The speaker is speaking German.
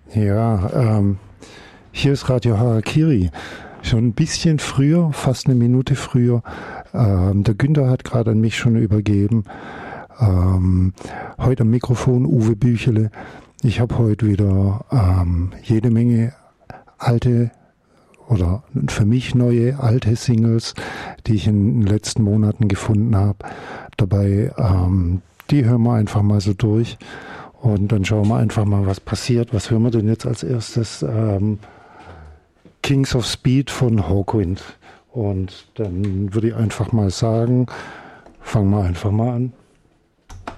Ja, hier ist Radio Harakiri. Schon ein bisschen früher, fast eine Minute früher. Der Günther hat gerade an mich schon übergeben. Heute am Mikrofon Uwe Büchele. Ich habe heute wieder jede Menge alte oder für mich neue alte Singles, die ich in den letzten Monaten gefunden habe. Dabei, die hören wir einfach mal so durch und dann schauen wir einfach mal, was passiert. Was hören wir denn jetzt als erstes? Kings of Speed von Hawkwind. Und dann würde ich einfach mal sagen, fangen wir einfach mal an.